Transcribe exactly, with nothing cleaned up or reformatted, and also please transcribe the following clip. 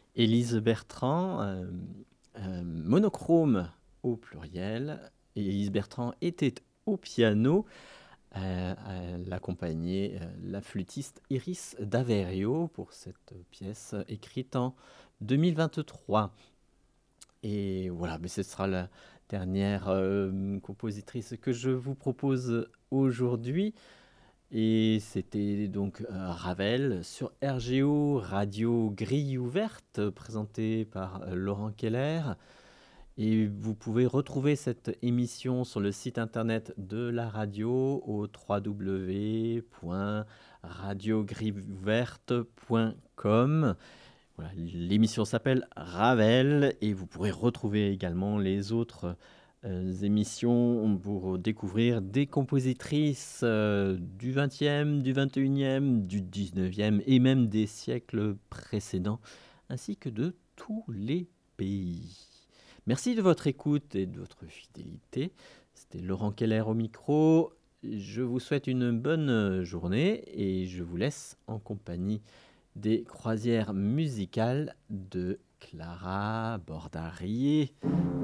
Élise Bertrand, euh, euh, monochrome au pluriel. Et Élise Bertrand était au piano. Euh, elle accompagnait euh, la flûtiste Iris Daverio pour cette pièce écrite en deux mille vingt-trois. Et voilà, mais ce sera la dernière euh, compositrice que je vous propose aujourd'hui. Et c'était donc euh, Ravel sur R G O, Radio Grille Ouverte, présenté par euh, Laurent Keller. Et vous pouvez retrouver cette émission sur le site internet de la radio au w w w point radio grille ouverte point com. Voilà, l'émission s'appelle Ravel et vous pourrez retrouver également les autres euh, émissions pour découvrir des compositrices euh, du vingtième, du vingt et unième, du dix-neuvième et même des siècles précédents, ainsi que de tous les pays. Merci de votre écoute et de votre fidélité. C'était Laurent Keller au micro. Je vous souhaite une bonne journée et je vous laisse en compagnie des croisières musicales de Clara Bordarié.